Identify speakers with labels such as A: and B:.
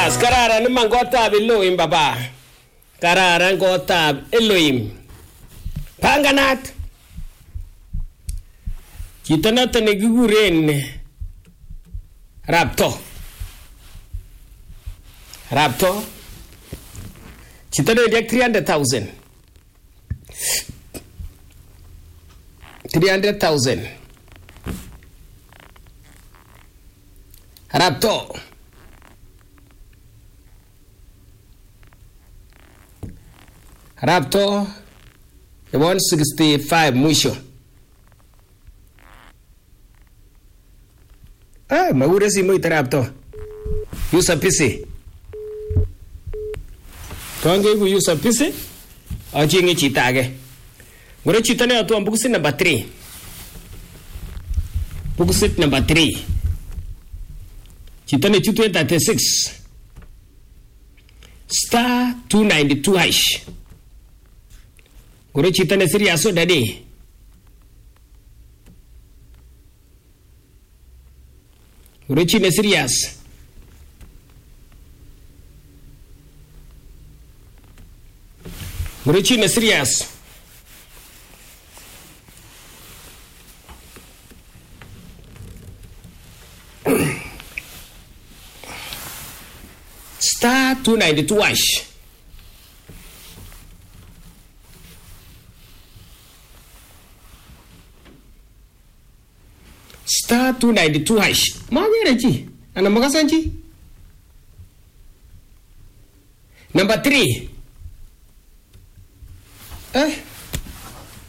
A: Bas kararan iman kotab Elohim baba. Kararan kotab Elohim. Panganat. Chito noton nekikuren Rapto. Chito newendi 300,000. 300,000. Rapto 165 mwisho. Maure simu Rapto. User PC. Tonge ku user PC. Ajingi chito age. Ngore chito ne atu bukusit number 3. Bukusit number 3. Chito ne chutu 36. Star 292 hash. Ngore chito ne serious so dadi. Ngore chito ne serious. Ngore chito ne serious. Star 292 hash. Star 292 hash. Mawere chi. Ana magasanchi. Number 3.